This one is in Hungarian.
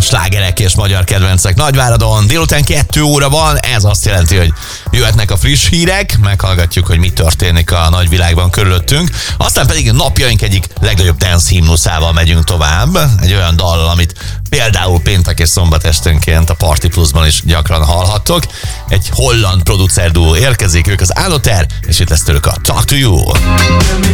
slágerek és magyar kedvencek Nagyváradon. Délután 2 óra van, ez azt jelenti, hogy jöhetnek a friss hírek, meghallgatjuk, hogy mi történik a nagyvilágban körülöttünk. Aztán pedig napjaink egyik legnagyobb dance himnuszával megyünk tovább. Egy olyan dallal, amit például péntek és szombat esténként a Party Plus-ban is gyakran hallhattok. Egy holland producer duó érkezik, ők az Anoter, és itt lesz tőlük a Talk to You.